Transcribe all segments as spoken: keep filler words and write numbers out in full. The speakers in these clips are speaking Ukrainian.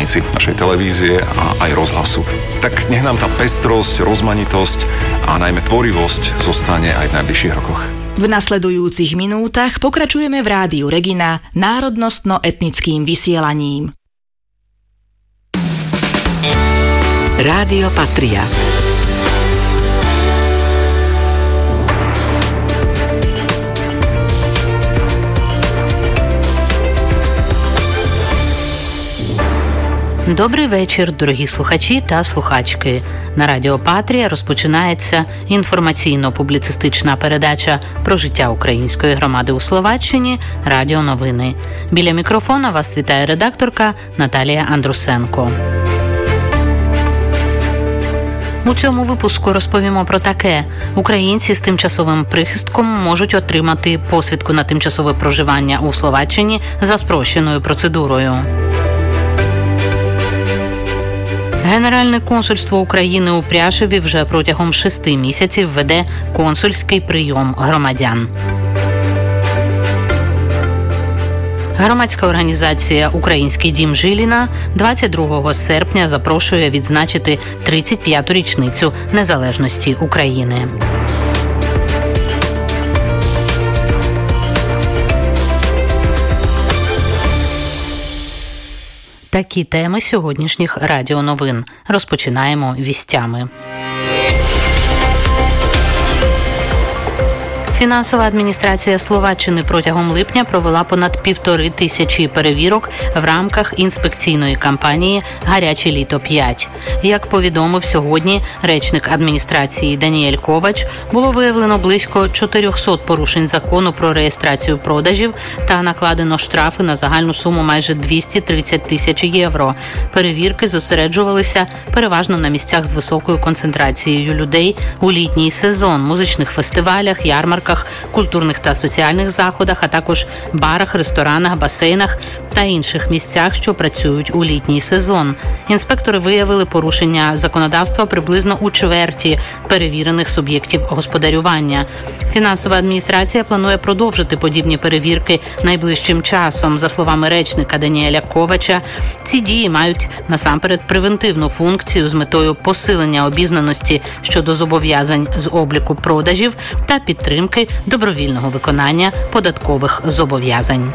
rovesníci našej televízie a aj rozhlasu. Tak nech nám tá pestrosť, rozmanitosť a najmä tvorivosť zostane aj v najbližších rokoch. V nasledujúcich minútach pokračujeme v Rádiu Regina národnostno-etnickým vysielaním. Rádio Patria. Добрий вечір, дорогі слухачі та слухачки. На Радіо Патрія розпочинається інформаційно-публіцистична передача про життя української громади у Словаччині «Радіо Новини». Біля мікрофона вас вітає редакторка Наталія Андрусенко. У цьому випуску розповімо про таке. Українці з тимчасовим прихистком можуть отримати посвідку на тимчасове проживання у Словаччині за спрощеною процедурою. Генеральне консульство України у Пряшеві вже протягом шести місяців веде консульський прийом громадян. Громадська організація «Український дім Жиліна» двадцять другого серпня запрошує відзначити тридцять п'яту річницю незалежності України. Такі теми сьогоднішніх радіоновин. Розпочинаємо вістями. Фінансова адміністрація Словаччини протягом липня провела понад півтори тисячі перевірок в рамках інспекційної кампанії «Гаряче літо-п'ять». Як повідомив сьогодні речник адміністрації Даніель Ковач, було виявлено близько чотириста порушень закону про реєстрацію продажів та накладено штрафи на загальну суму майже двісті тридцять тисяч євро. Перевірки зосереджувалися переважно на місцях з високою концентрацією людей у літній сезон, музичних фестивалях, ярмарках, культурних та соціальних заходах, а також барах, ресторанах, басейнах та інших місцях, що працюють у літній сезон. Інспектори виявили порушення законодавства приблизно у чверті перевірених суб'єктів господарювання. Фінансова адміністрація планує продовжити подібні перевірки найближчим часом. За словами речника Даніеля Ковача, ці дії мають насамперед превентивну функцію з метою посилення обізнаності щодо зобов'язань з обліку продажів та підтримки добровільного виконання податкових зобов'язань.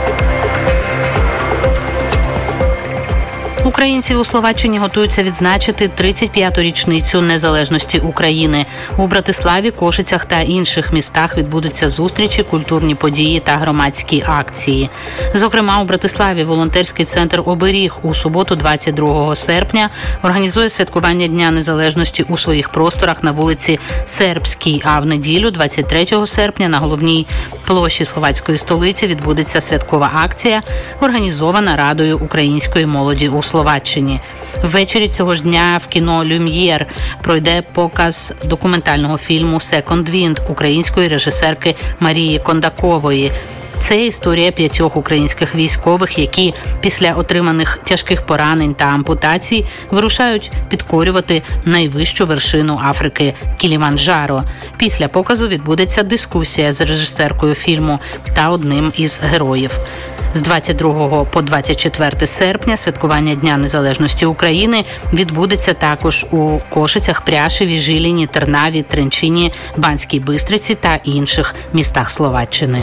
Українці у Словаччині готуються відзначити тридцять п'яту річницю незалежності України. У Братиславі, Кошицях та інших містах відбудуться зустрічі, культурні події та громадські акції. Зокрема, у Братиславі волонтерський центр «Оберіг» у суботу двадцять другого серпня організує святкування Дня Незалежності у своїх просторах на вулиці Сербській, а в неділю двадцять третього серпня на головній площі словацької столиці відбудеться святкова акція, організована Радою української молоді у Словаччині. Ввечері цього ж дня в кіно «Люм'єр» пройде показ документального фільму «Second Wind» української режисерки Марії Кондакової. Це історія п'ятьох українських військових, які після отриманих тяжких поранень та ампутацій вирушають підкорювати найвищу вершину Африки – Кіліманджаро. Після показу відбудеться дискусія з режисеркою фільму та одним із героїв. З двадцять другого по двадцять четверте серпня святкування Дня Незалежності України відбудеться також у Кошицях, Пряшеві, Жиліні, Тернаві, Тренчині, Банській Бистриці та інших містах Словаччини.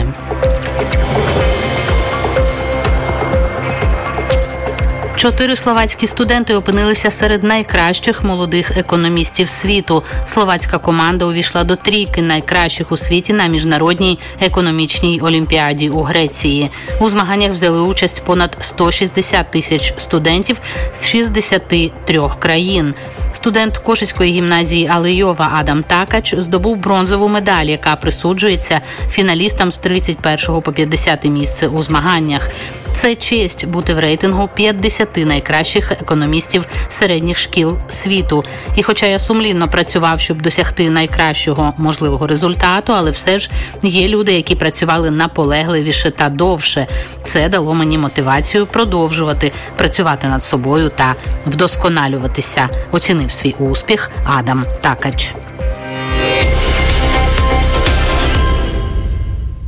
Чотири словацькі студенти опинилися серед найкращих молодих економістів світу. Словацька команда увійшла до трійки найкращих у світі на міжнародній економічній олімпіаді у Греції. У змаганнях взяли участь понад сто шістдесят тисяч студентів з шістдесяти трьох країн. Студент Кошицької гімназії Алейова Адам Такач здобув бронзову медаль, яка присуджується фіналістам з тридцять першого по п'ятдесяте місце у змаганнях. Це честь бути в рейтингу п'ятдесяти найкращих економістів середніх шкіл світу. І хоча я сумлінно працював, щоб досягти найкращого можливого результату, але все ж є люди, які працювали наполегливіше та довше. Це дало мені мотивацію продовжувати працювати над собою та вдосконалюватися, оцінив свій успіх Адам Такач.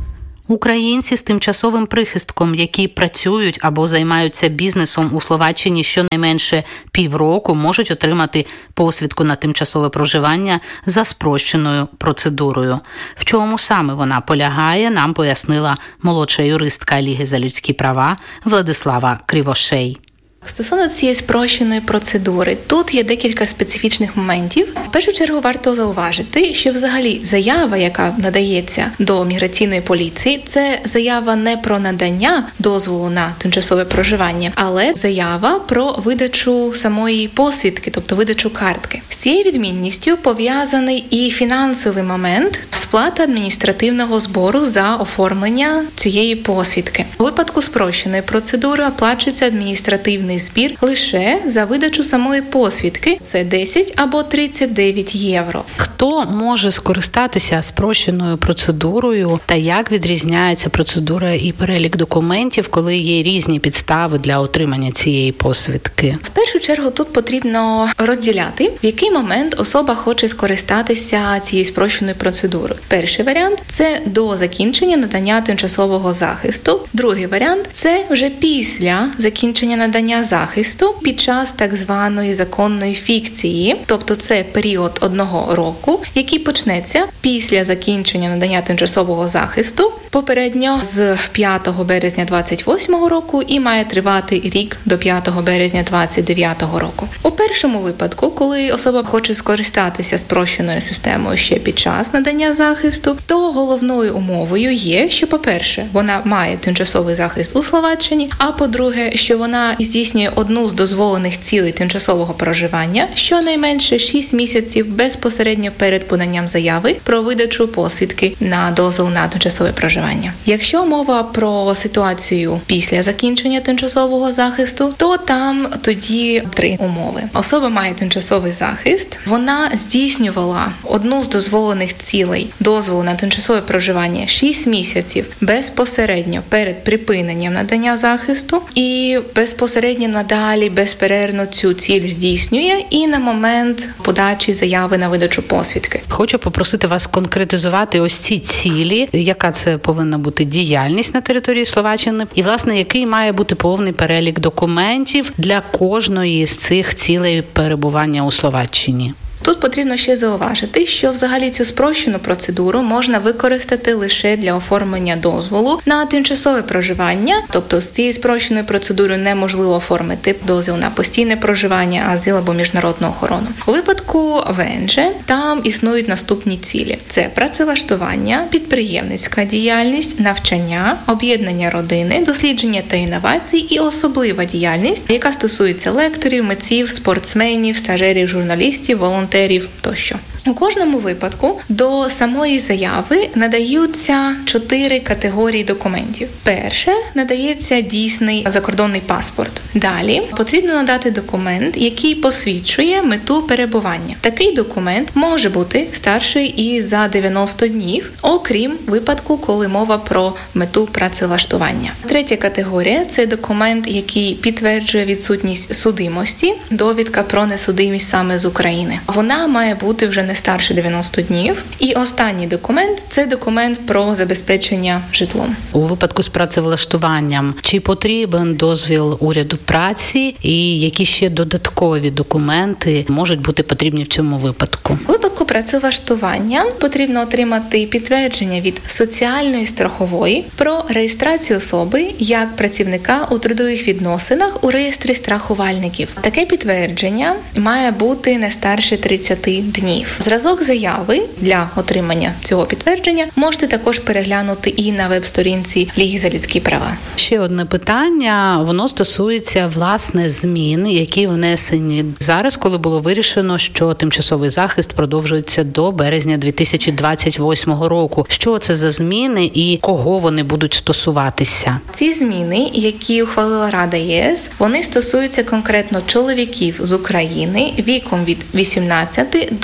Українці з тимчасовим прихистком, які працюють або займаються бізнесом у Словаччині щонайменше півроку, можуть отримати посвідку на тимчасове проживання за спрощеною процедурою. В чому саме вона полягає, нам пояснила молодша юристка Ліги за людські права Владислава Кривошей. Стосовно цієї спрощеної процедури, тут є декілька специфічних моментів. В першу чергу варто зауважити, що взагалі заява, яка надається до міграційної поліції, це заява не про надання дозволу на тимчасове проживання, але заява про видачу самої посвідки, тобто видачу картки. З цією відмінністю пов'язаний і фінансовий момент сплата адміністративного збору за оформлення цієї посвідки. У випадку спрощеної процедури оплачується адміністративний збір лише за видачу самої посвідки. Це десять або тридцять дев'ять євро. Хто може скористатися спрощеною процедурою та як відрізняється процедура і перелік документів, коли є різні підстави для отримання цієї посвідки? В першу чергу тут потрібно розділяти, в який момент особа хоче скористатися цією спрощеною процедурою. Перший варіант – це до закінчення надання тимчасового захисту. Другий варіант – це вже після закінчення надання захисту під час так званої законної фікції, тобто це період одного року, який почнеться після закінчення надання тимчасового захисту, попередньо з п'ятого березня двадцять восьмого року і має тривати рік до п'ятого березня двадцять дев'ятого року. У першому випадку, коли особа хоче скористатися спрощеною системою ще під час надання захисту, то головною умовою є, що, по-перше, вона має тимчасовий захист у Словаччині, а по-друге, що вона здійснює одну з дозволених цілей тимчасового проживання щонайменше шість місяців безпосередньо перед поданням заяви про видачу посвідки на дозвіл на тимчасове проживання. Якщо мова про ситуацію після закінчення тимчасового захисту, то там тоді три умови. Особа має тимчасовий захист, вона здійснювала одну з дозволених цілей дозволу на тимчасове проживання шість місяців безпосередньо перед припиненням надання захисту і безпосередньо надалі безперервно цю ціль здійснює і на момент подачі заяви на видачу посвідки. Хочу попросити вас конкретизувати ось ці цілі, яка це повинна бути діяльність на території Словаччини і, власне, який має бути повний перелік документів для кожної з цих цілей перебування у Словаччині. Тут потрібно ще зауважити, що взагалі цю спрощену процедуру можна використати лише для оформлення дозволу на тимчасове проживання, тобто з цією спрощеною процедурою неможливо оформити дозвіл на постійне проживання, азил або міжнародну охорону. У випадку ВНЖ там існують наступні цілі. Це працевлаштування, підприємницька діяльність, навчання, об'єднання родини, дослідження та інновацій і особлива діяльність, яка стосується лекторів, митців, спортсменів, стажерів, журналістів, волонтерів, тощо. У кожному випадку до самої заяви надаються чотири категорії документів. Перше – надається дійсний закордонний паспорт. Далі потрібно надати документ, який посвідчує мету перебування. Такий документ може бути старший і за дев'яносто днів, окрім випадку, коли мова про мету працевлаштування. Третя категорія – це документ, який підтверджує відсутність судимості, довідка про несудимість саме з України. Вона має бути вже не старше дев'яносто днів. І останній документ – це документ про забезпечення житлом. У випадку з працевлаштуванням, чи потрібен дозвіл уряду праці і які ще додаткові документи можуть бути потрібні в цьому випадку? У випадку працевлаштування потрібно отримати підтвердження від соціальної страхової про реєстрацію особи як працівника у трудових відносинах у реєстрі страхувальників. Таке підтвердження має бути не старше тридцяти днів. Зразок заяви для отримання цього підтвердження можете також переглянути і на веб-сторінці Ліги за людські права. Ще одне питання, воно стосується, власне, змін, які внесені зараз, коли було вирішено, що тимчасовий захист продовжується до березня дві тисячі двадцять восьмого року. Що це за зміни і кого вони будуть стосуватися? Ці зміни, які ухвалила Рада ЄС, вони стосуються конкретно чоловіків з України віком від вісімнадцяти до шістдесяти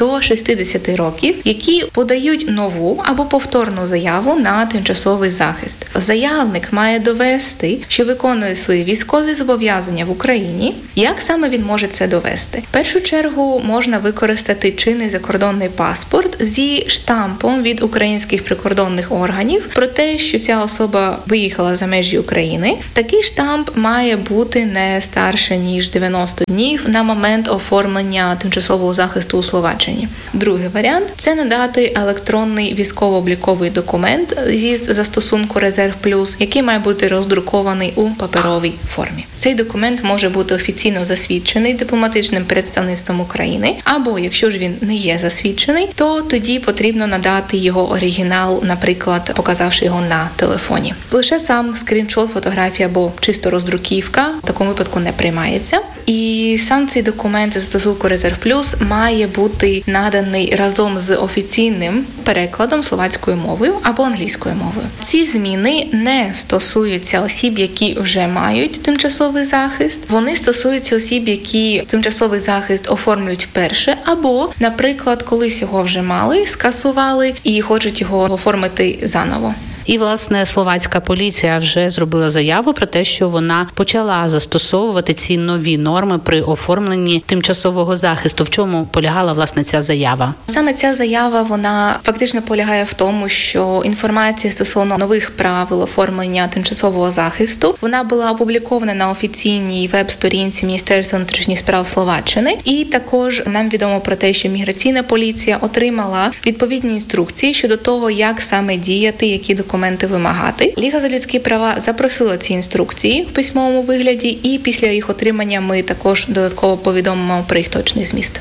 шістдесят років, які подають нову або повторну заяву на тимчасовий захист. Заявник має довести, що виконує свої військові зобов'язання в Україні. Як саме він може це довести? В першу чергу можна використати чинний закордонний паспорт зі штампом від українських прикордонних органів про те, що ця особа виїхала за межі України. Такий штамп має бути не старше, ніж дев'яносто днів на момент оформлення тимчасового захисту у Словаччині. Другий варіант – це надати електронний військово-обліковий документ зі застосунку «Резерв Плюс», який має бути роздрукований у паперовій формі. Цей документ може бути офіційно засвідчений дипломатичним представництвом України, або, якщо ж він не є засвідчений, то тоді потрібно надати його оригінал, наприклад, показавши його на телефоні. Лише сам скріншот, фотографія або чисто роздруківка в такому випадку не приймається. І сам цей документ зі застосунку «Резерв Плюс» має бути наданий разом з офіційним перекладом словацькою мовою або англійською мовою. Ці зміни не стосуються осіб, які вже мають тимчасовий захист. Вони стосуються осіб, які тимчасовий захист оформлюють вперше, або, наприклад, колись його вже мали, скасували і хочуть його оформити заново. І, власне, словацька поліція вже зробила заяву про те, що вона почала застосовувати ці нові норми при оформленні тимчасового захисту. В чому полягала, власне, ця заява? Саме ця заява, вона фактично полягає в тому, що інформація стосовно нових правил оформлення тимчасового захисту, вона була опублікована на офіційній веб-сторінці Міністерства внутрішніх справ Словаччини. І також нам відомо про те, що міграційна поліція отримала відповідні інструкції щодо того, як саме діяти, які документи документи вимагати. Ліга за людські права запросила ці інструкції в письмовому вигляді, і після їх отримання ми також додатково повідомимо про їх точний зміст.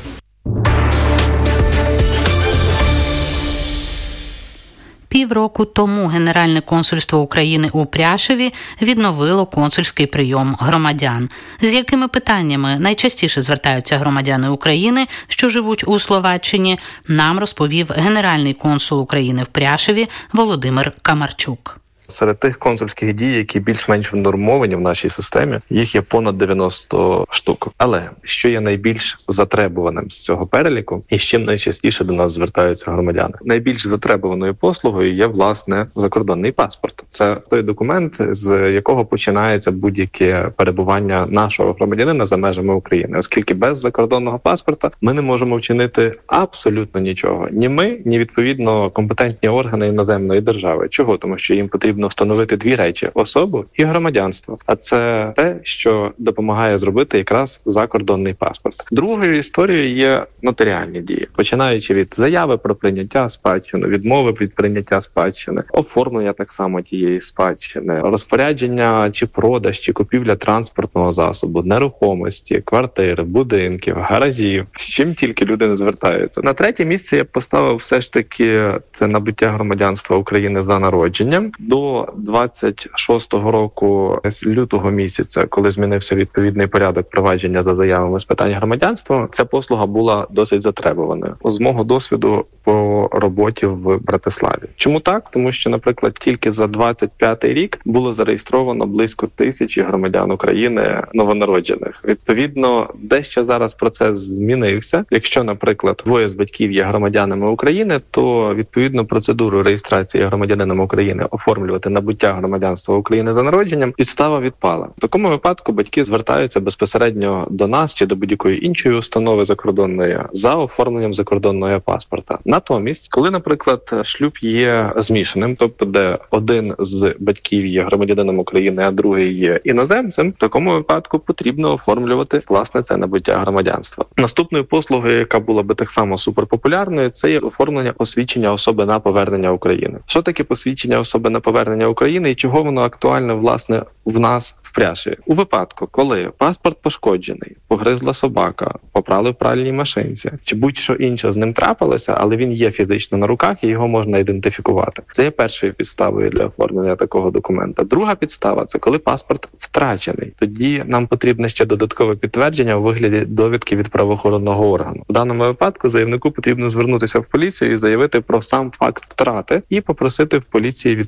Півроку тому Генеральне консульство України у Пряшеві відновило консульський прийом громадян. З якими питаннями найчастіше звертаються громадяни України, що живуть у Словаччині, нам розповів Генеральний консул України в Пряшеві Володимир Камарчук. Серед тих консульських дій, які більш-менш внормовані в нашій системі, їх є понад дев'яносто штук. Але що є найбільш затребуваним з цього переліку і з чим найчастіше до нас звертаються громадяни? Найбільш затребуваною послугою є, власне, закордонний паспорт. Це той документ, з якого починається будь-яке перебування нашого громадянина за межами України. Оскільки без закордонного паспорта ми не можемо вчинити абсолютно нічого. Ні ми, ні, відповідно, компетентні органи іноземної держави. Чого? Тому що їм потрібно встановити дві речі – особу і громадянство. А це те, що допомагає зробити якраз закордонний паспорт. Другою історією є нотаріальні дії. Починаючи від заяви про прийняття спадщини, відмови від прийняття спадщини, оформлення так само тієї спадщини, розпорядження чи продаж, чи купівля транспортного засобу, нерухомості, квартир, будинків, гаражів, з чим тільки люди не звертаються. На третє місце я поставив все ж таки це набуття громадянства України за народженням. До двадцять шостого року, з лютого місяця, коли змінився відповідний порядок провадження за заявами з питань громадянства, ця послуга була досить затребуваною. З мого досвіду по роботі в Братиславі. Чому так? Тому що, наприклад, тільки за двадцять п'ятий рік було зареєстровано близько тисячі громадян України новонароджених. Відповідно, дещо зараз процес змінився. Якщо, наприклад, двоє з батьків є громадянами України, то, відповідно, процедуру реєстрації громадянином України оформлювати набуття громадянства України за народженням, підстава відпала. В такому випадку батьки звертаються безпосередньо до нас чи до будь-якої іншої установи закордонної за оформленням закордонного паспорта. Натомість, коли, наприклад, шлюб є змішаним, тобто де один з батьків є громадянином України, а другий є іноземцем, в такому випадку потрібно оформлювати, власне, це набуття громадянства. Наступною послугою, яка була би так само суперпопулярною, це є оформлення посвідчення особи на повернення України. Що таке посвідчення особи на повернення України і чого воно актуальне, власне, в нас в Пряшеві? У випадку, коли паспорт пошкоджений, погризла собака, попрали в пральній машинці, чи будь-що інше з ним трапилося, але він є фізично на руках і його можна ідентифікувати. Це є першою підставою для оформлення такого документа. Друга підстава – це коли паспорт втрачений. Тоді нам потрібне ще додаткове підтвердження у вигляді довідки від правоохоронного органу. В даному випадку заявнику потрібно звернутися в поліцію і заявити про сам факт втрати і попросити в поліції відповідне підтвердження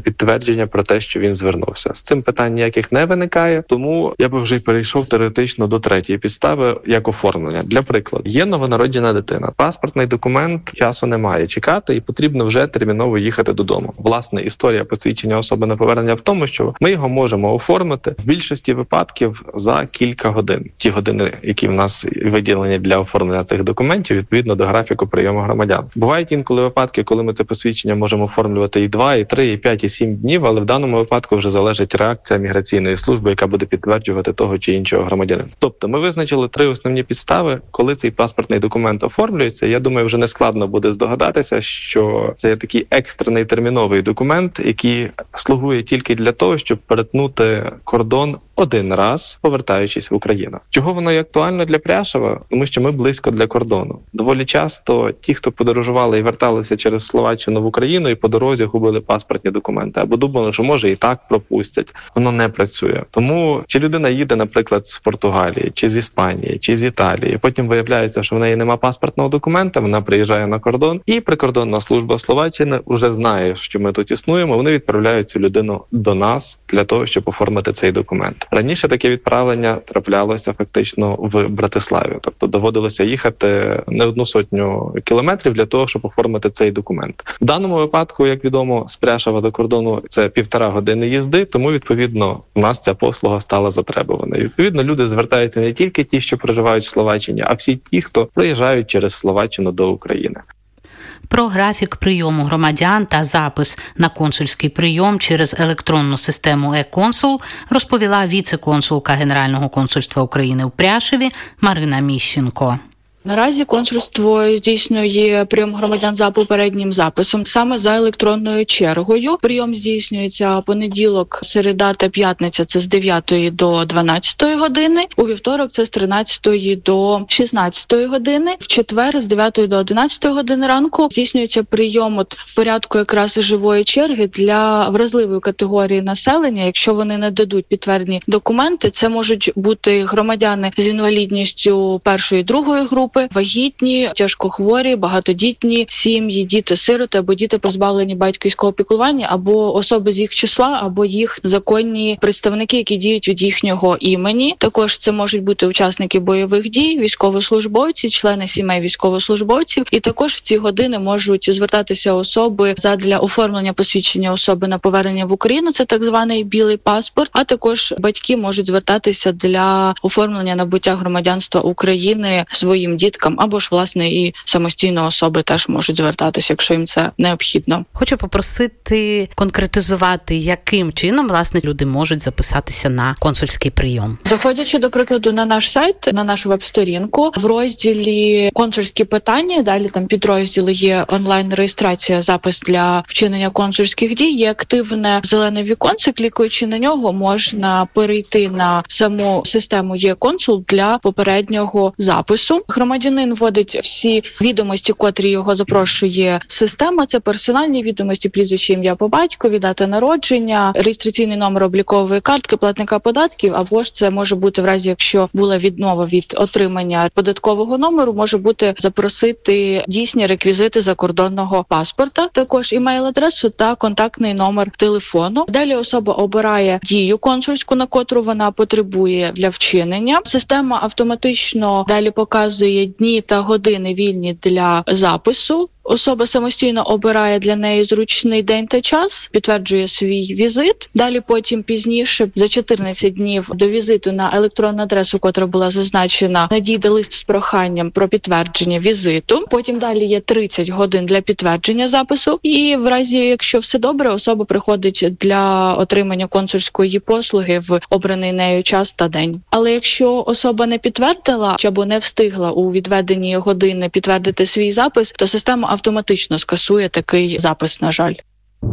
підтвердження про те, що він звернувся. З цим питань ніяких не виникає, тому я би вже й перейшов теоретично до третьої підстави, як оформлення. Для прикладу, є новонароджена дитина, паспортний документ, часу немає чекати і потрібно вже терміново їхати додому. Власне, історія посвідчення особи на повернення в тому, що ми його можемо оформити в більшості випадків за кілька годин. Ті години, які в нас виділені для оформлення цих документів, відповідно до графіку прийому громадян. Бувають інколи випадки, коли ми це посвідчення можемо оформлювати і два, і три, і п'ять, і сім днів, але в даному випадку вже залежить реакція міграційної служби, яка буде підтверджувати того чи іншого громадянина. Тобто ми визначили три основні підстави, коли цей паспортний документ оформлюється. Я думаю, вже не складно буде здогадатися, що це є такий екстрений терміновий документ, який слугує тільки для того, щоб перетнути кордон один раз, повертаючись в Україну. Чого воно є актуально для Пряшева? Тому що ми близько для кордону. Доволі часто ті, хто подорожували і верталися через Словаччину в Україну, і по дорозі губили паспортні документи, або думали, що може і так пропустять. Воно не працює. Тому чи людина їде, наприклад, з Португалії, чи з Іспанії, чи з Італії, потім виявляється, що в неї нема паспортного документа, вона приїжджає на кордон, і прикордонна служба Словаччини вже знає, що ми тут існуємо, вони відправляють цю людину до нас для того, щоб оформити цей документ. Раніше таке відправлення траплялося фактично в Братиславі, тобто доводилося їхати не одну сотню кілометрів для того, щоб оформити цей документ. В даному випадку, як відомо, з Пряшева до кордону це півтора години їзди, тому, відповідно, в нас ця послуга стала затребуваною. Відповідно, люди звертаються не тільки ті, що проживають в Словаччині, а всі ті, хто приїжджають через Словаччину до України. Про графік прийому громадян та запис на консульський прийом через електронну систему «Е-консул» розповіла віце-консулка Генерального консульства України у Пряшеві Марина Міщенко. Наразі консульство здійснює прийом громадян за попереднім записом саме за електронною чергою. Прийом здійснюється понеділок, середа та п'ятниця – це з дев'ятої до дванадцятої години, у вівторок – це з тринадцятої до шістнадцятої години, в четвер – з дев'ятої до одинадцятої години ранку здійснюється прийом от в порядку якраз живої черги для вразливої категорії населення. Якщо вони не дадуть підтверджені документи, це можуть бути громадяни з інвалідністю першої, другої групи, вагітні, тяжкохворі, багатодітні сім'ї, діти-сироти або діти, позбавлені батьківського піклування, або особи з їх числа, або їх законні представники, які діють від їхнього імені. Також це можуть бути учасники бойових дій, військовослужбовці, члени сімей військовослужбовців. І також в ці години можуть звертатися особи задля оформлення посвідчення особи на повернення в Україну, це так званий білий паспорт, а також батьки можуть звертатися для оформлення набуття громадянства України своїм діткам, або ж, власне, і самостійно особи теж можуть звертатися, якщо їм це необхідно. Хочу попросити конкретизувати, яким чином, власне, люди можуть записатися на консульський прийом. Заходячи, до прикладу, на наш сайт, на нашу веб-сторінку, в розділі «Консульські питання», далі там підрозділи є онлайн-реєстрація, запис для вчинення консульських дій, є активне зелене віконце, клікаючи на нього, можна перейти на саму систему «Е-консул» для попереднього запису. Громадянин вводить всі відомості, котрі його запрошує система. Це персональні відомості, прізвище, ім'я по батькові, дата народження, реєстраційний номер облікової картки, платника податків, або ж це може бути в разі, якщо була відмова від отримання податкового номеру, може бути запросити дійсні реквізити закордонного паспорта, також імейл-адресу та контактний номер телефону. Далі особа обирає дію консульську, на котру вона потребує для вчинення. Система автоматично далі показує дні та години вільні для запису. Особа самостійно обирає для неї зручний день та час, підтверджує свій візит. Далі потім пізніше, за чотирнадцять днів до візиту на електронну адресу, котра була зазначена, надійде лист з проханням про підтвердження візиту. Потім далі є тридцять годин для підтвердження запису. І в разі, якщо все добре, особа приходить для отримання консульської послуги в обраний нею час та день. Але якщо особа не підтвердила або не встигла у відведені години підтвердити свій запис, то система автоматично скасує такий запис, на жаль.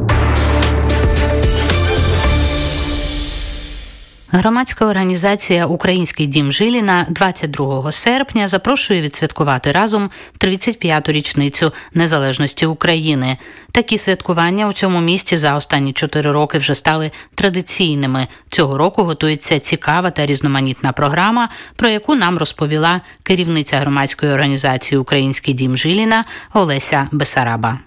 Громадська організація «Український дім Жиліна» двадцять другого серпня запрошує відсвяткувати разом тридцять п'яту річницю незалежності України. Такі святкування у цьому місті за останні чотири роки вже стали традиційними. Цього року готується цікава та різноманітна програма, про яку нам розповіла керівниця громадської організації «Український дім Жиліна» Олеся Бесараба.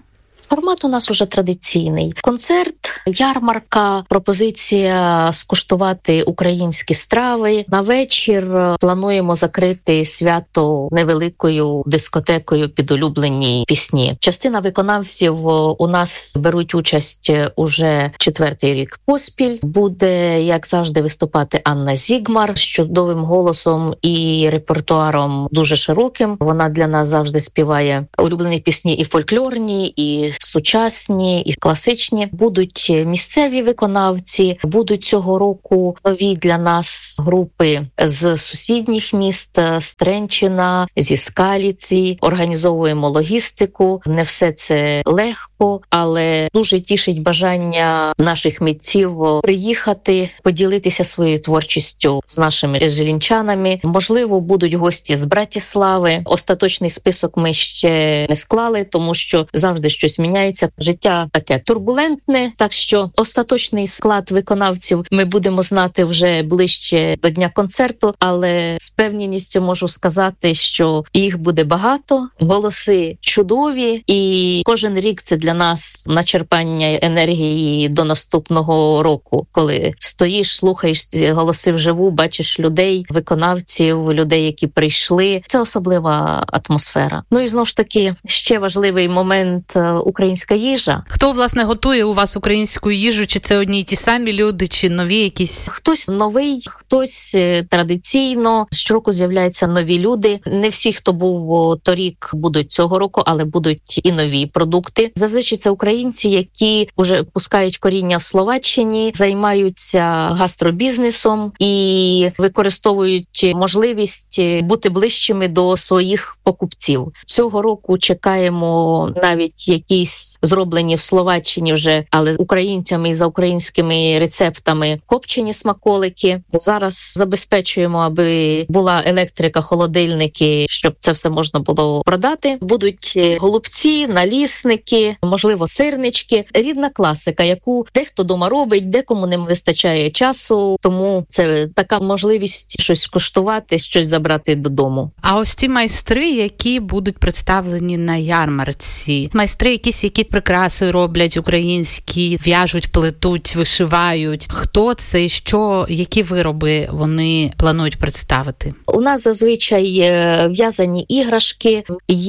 Формат у нас уже традиційний. Концерт, ярмарка, пропозиція скуштувати українські страви. На вечір плануємо закрити свято невеликою дискотекою під улюблені пісні. Частина виконавців у нас беруть участь уже четвертий рік поспіль. Буде, як завжди, виступати Анна Зігмар з чудовим голосом і репертуаром дуже широким. Вона для нас завжди співає улюблені пісні і фольклорні, і сучасні, і класичні. Будуть місцеві виконавці, будуть цього року нові для нас групи з сусідніх міст, з Тренчина, зі Скаліці. Організовуємо логістику. Не все це легко, але дуже тішить бажання наших митців приїхати, поділитися своєю творчістю з нашими жилінчанами. Можливо, будуть гості з Братислави. Остаточний список ми ще не склали, тому що завжди щось міняється. Життя таке турбулентне, так що остаточний склад виконавців ми будемо знати вже ближче до дня концерту, але з певністю можу сказати, що їх буде багато, голоси чудові, і кожен рік це для нас начерпання енергії до наступного року, коли стоїш, слухаєш ці голоси вживу, бачиш людей, виконавців, людей, які прийшли. Це особлива атмосфера. Ну і знову ж таки, ще важливий момент – українська їжа. Хто, власне, готує у вас українську їжу? Чи це одні й ті самі люди, чи нові якісь? Хтось новий, хтось традиційно. Щороку з'являються нові люди. Не всі, хто був торік, будуть цього року, але будуть і нові продукти. Зазвичай це українці, які вже пускають коріння в Словаччині, займаються гастробізнесом і використовують можливість бути ближчими до своїх покупців. Цього року чекаємо навіть якісь зроблені в Словаччині вже, але українцями і за українськими рецептами копчені смаколики. Зараз забезпечуємо, аби була електрика, холодильники, щоб це все можна було продати. Будуть голубці, налісники, можливо, сирнички. Рідна класика, яку дехто дома робить, декому не вистачає часу, тому це така можливість щось скуштувати, щось забрати додому. А ось ці майстри, які будуть представлені на ярмарці, майстри якісь, які прикраси роблять українські, в'яжуть, плетуть, вишивають. Хто це, що, які вироби вони планують представити? У нас зазвичай в'язані іграшки,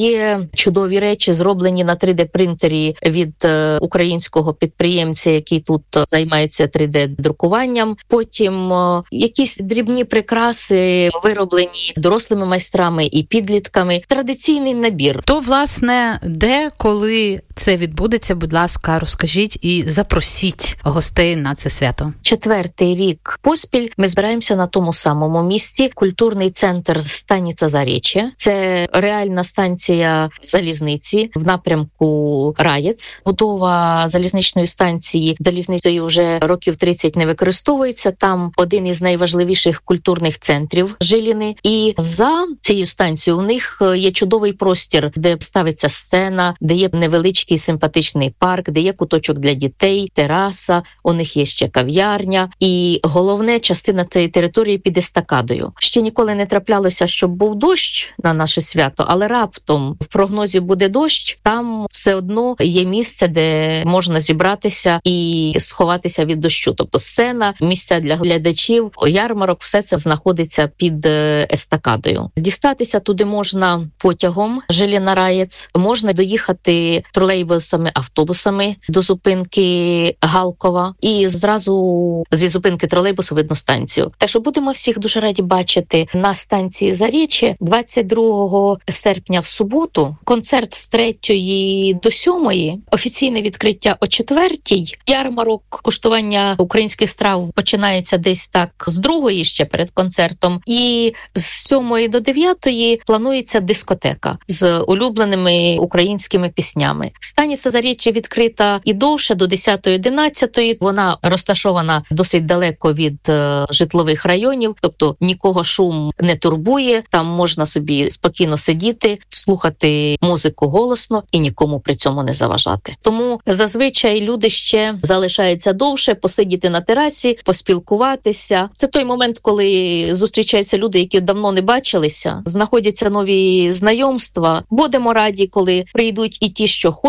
є чудові речі, зроблені на три де-принтері від українського підприємця, який тут займається три де-друкуванням. Потім якісь дрібні прикраси, вироблені дорослими майстрами і підлітками. Традиційний набір. То, власне, де, коли це відбудеться, будь ласка, розкажіть і запросіть гостей на це свято. Четвертий рік поспіль ми збираємося на тому самому місці. Культурний центр Станиця Зареччя. Це реальна станція залізниці в напрямку Раєць. Будова залізничної станції залізницею вже років тридцять не використовується. Там один із найважливіших культурних центрів Жиліни. І за цією станцією у них є чудовий простір, де ставиться сцена, де є невеличкий симпатичний парк, де є куточок для дітей, тераса, у них є ще кав'ярня. І головне, частина цієї території під естакадою. Ще ніколи не траплялося, щоб був дощ на наше свято, але раптом в прогнозі буде дощ, там все одно є місце, де можна зібратися і сховатися від дощу. Тобто сцена, місця для глядачів, ярмарок, все це знаходиться під естакадою. Дістатися туди можна потягом Жиліна-Раєць, можна доїхати тролейбусами, автобусами до зупинки Галкова і зразу зі зупинки тролейбусу видно станцію. Так що будемо всіх дуже раді бачити на станції Зареччя двадцять другого серпня в суботу. Концерт з третьої до сьомої, офіційне відкриття о четвертій. Ярмарок, куштування українських страв починається десь так з другої ще перед концертом. І з сьомої до дев'ятої планується дискотека з улюбленими українськими піснями. Станиця Зареччя відкрита і довше, до десятої-одинадцятої. Вона розташована досить далеко від е, житлових районів, тобто нікого шум не турбує, там можна собі спокійно сидіти, слухати музику голосно і нікому при цьому не заважати. Тому зазвичай люди ще залишаються довше, посидіти на терасі, поспілкуватися. Це той момент, коли зустрічаються люди, які давно не бачилися, знаходяться нові знайомства. Будемо раді, коли прийдуть і ті, що хочуть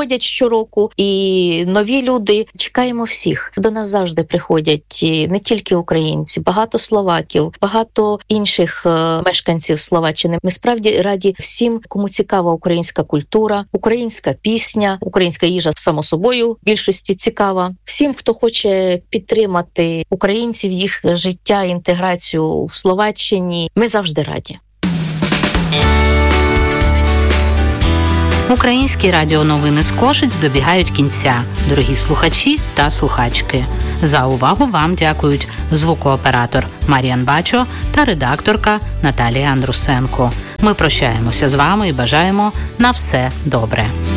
приходять щороку, і нові люди. Чекаємо всіх. До нас завжди приходять не тільки українці, багато словаків, багато інших мешканців Словаччини. Ми справді раді всім, кому цікава українська культура, українська пісня, українська їжа, само собою, більшості цікава. Всім, хто хоче підтримати українців, їх життя, інтеграцію в Словаччині, ми завжди раді. Українські радіоновини з Кошиць добігають кінця. Дорогі слухачі та слухачки. За увагу вам дякують звукооператор Мар'ян Бачо та редакторка Наталія Андрусенко. Ми прощаємося з вами і бажаємо на все добре.